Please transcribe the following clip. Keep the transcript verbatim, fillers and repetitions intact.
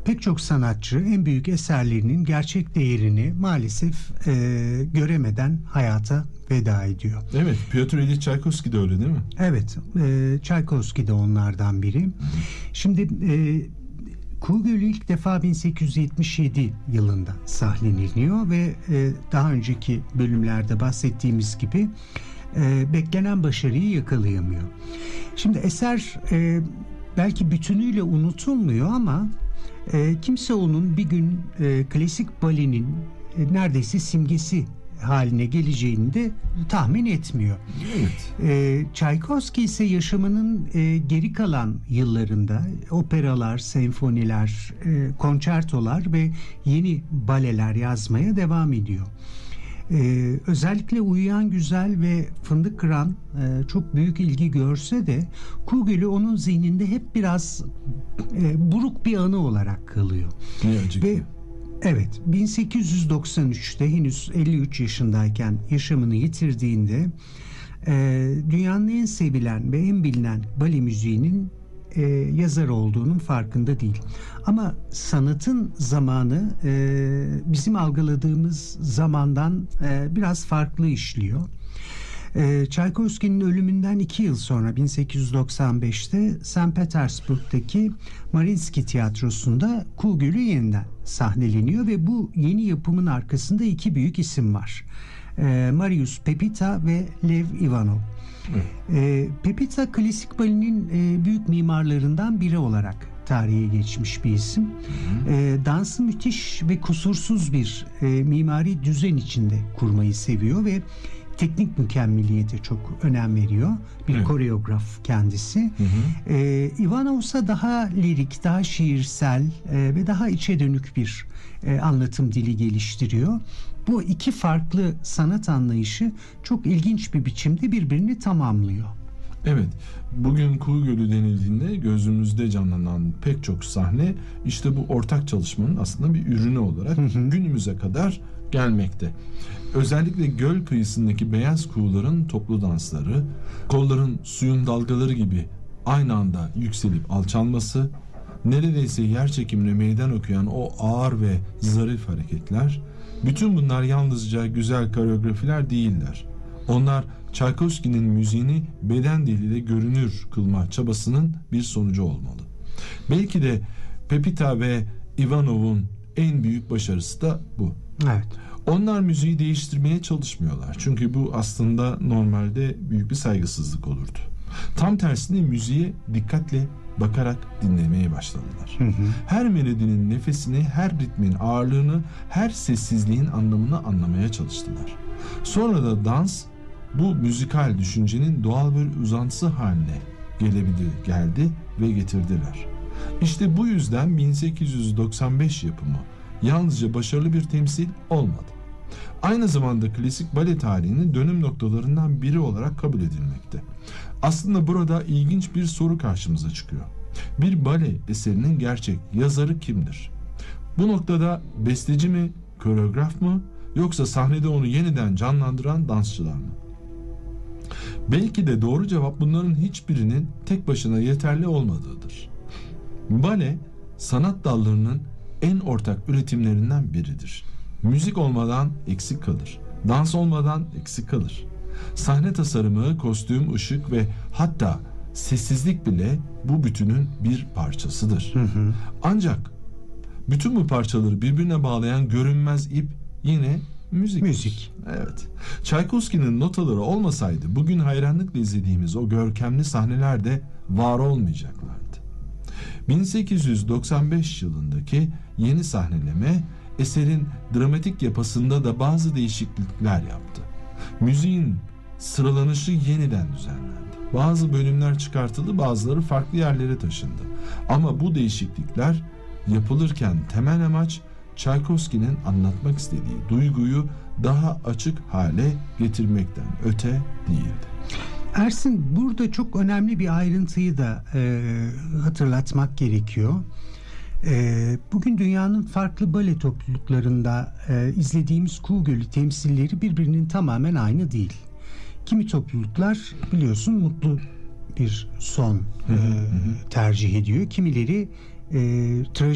pek çok sanatçı en büyük eserlerinin gerçek değerini maalesef e, göremeden hayata veda ediyor. Evet, Piotr İliç Çaykovski de öyle değil mi? Evet, e, Çaykovski de onlardan biri. Şimdi e, Kuğu Gölü ilk defa bin sekiz yüz yetmiş yedi yılında sahneleniyor ve e, daha önceki bölümlerde bahsettiğimiz gibi e, beklenen başarıyı yakalayamıyor. Şimdi eser e, belki bütünüyle unutulmuyor ama e, kimse onun bir gün e, klasik balenin e, neredeyse simgesi haline geleceğini de tahmin etmiyor. Evet. E, Çaykovski ise yaşamının e, geri kalan yıllarında operalar, senfoniler, e, konçertolar ve yeni baleler yazmaya devam ediyor. Ee, özellikle Uyuyan Güzel ve Fındık Kıran e, çok büyük ilgi görse de Kuğu Gölü onun zihninde hep biraz e, buruk bir anı olarak kalıyor. Ne acı Ve ki. evet, bin sekiz yüz doksan üçte henüz elli üç yaşındayken yaşamını yitirdiğinde e, dünyanın en sevilen ve en bilinen bale müziğinin e, yazarı olduğunun farkında değil. Ama sanatın zamanı e, bizim algıladığımız zamandan e, biraz farklı işliyor. E, Çaykovski'nin ölümünden iki yıl sonra bin sekiz yüz doksan beşte Sankt Petersburg'daki Mariinsky Tiyatrosu'nda Kuğu Gölü yeniden sahneleniyor ve bu yeni yapımın arkasında iki büyük isim var. E, Marius Pepita ve Lev Ivanov. E, Pepita klasik balenin e, büyük mimarlarından biri olarak tarihe geçmiş bir isim. E, dansı müthiş ve kusursuz bir e, mimari düzen içinde kurmayı seviyor ve teknik mükemmeliyete çok önem veriyor. Bir evet. koreograf kendisi. Hı hı. E, Ivanov ise daha lirik, daha şiirsel e, ve daha içe dönük bir e, anlatım dili geliştiriyor. Bu iki farklı sanat anlayışı çok ilginç bir biçimde birbirini tamamlıyor. Evet, bugün Kuğu Gölü denildiğinde gözümüzde canlanan pek çok sahne işte bu ortak çalışmanın aslında bir ürünü olarak hı hı. günümüze kadar gelmekte. Özellikle göl kıyısındaki beyaz kuğuların toplu dansları, kolların suyun dalgaları gibi aynı anda yükselip alçalması, neredeyse yer çekimine meydan okuyan o ağır ve zarif hareketler, bütün bunlar yalnızca güzel koreografiler değiller. Onlar Çaykovski'nin müziğini beden diliyle görünür kılma çabasının bir sonucu olmalı. Belki de Pepita ve Ivanov'un en büyük başarısı da bu. Evet. Onlar müziği değiştirmeye çalışmıyorlar. Çünkü bu aslında normalde büyük bir saygısızlık olurdu. Tam tersine müziğe dikkatle bakarak dinlemeye başladılar. Hı hı. Her melodinin nefesini, her ritmin ağırlığını, her sessizliğin anlamını anlamaya çalıştılar. Sonra da dans bu müzikal düşüncenin doğal bir uzantısı haline gelebilir, geldi ve getirdiler. İşte bu yüzden bin sekiz yüz doksan beş yapımı yalnızca başarılı bir temsil olmadı. Aynı zamanda klasik bale tarihinin dönüm noktalarından biri olarak kabul edilmekte. Aslında burada ilginç bir soru karşımıza çıkıyor. Bir bale eserinin gerçek yazarı kimdir? Bu noktada besteci mi, koreograf mı, yoksa sahnede onu yeniden canlandıran dansçılar mı? Belki de doğru cevap bunların hiçbirinin tek başına yeterli olmadığıdır. Bale, sanat dallarının en ortak üretimlerinden biridir. Müzik olmadan eksik kalır. Dans olmadan eksik kalır. Sahne tasarımı, kostüm, ışık ve hatta sessizlik bile bu bütünün bir parçasıdır. Hı hı. Ancak bütün bu parçaları birbirine bağlayan görünmez ip yine müzik. Müzik. Evet. Çaykovski'nin notaları olmasaydı bugün hayranlıkla izlediğimiz o görkemli sahneler de var olmayacaklardı. bin sekiz yüz doksan beş yılındaki yeni sahneleme eserin dramatik yapısında da bazı değişiklikler yaptı. Müziğin sıralanışı yeniden düzenlendi. Bazı bölümler çıkartıldı, bazıları farklı yerlere taşındı. Ama bu değişiklikler yapılırken temel amaç Çaykovski'nin anlatmak istediği duyguyu daha açık hale getirmekten öte değildi. Ersin, burada çok önemli bir ayrıntıyı da e, hatırlatmak gerekiyor. E, bugün dünyanın farklı bale topluluklarında e, izlediğimiz Kuğu Gölü temsilleri birbirinin tamamen aynı değil. Kimi topluluklar biliyorsun mutlu bir son e, tercih ediyor. Kimileri e, trajik